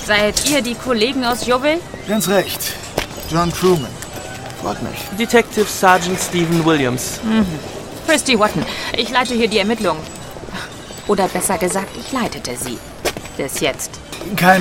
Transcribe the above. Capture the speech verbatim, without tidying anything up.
Seid ihr die Kollegen aus Yeovil? Ganz recht. John Truman. Freut mich. Detective Sergeant Stephen Williams. Mhm. Christy Watton. Ich leite hier die Ermittlungen. Oder besser gesagt, ich leitete sie. Bis jetzt. Kein